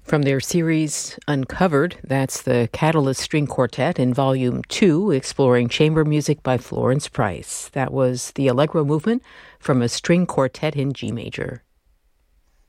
From their series Uncovered, that's the Catalyst String Quartet in Volume 2, exploring chamber music by Florence Price. That was the Allegro movement from a string quartet in G major.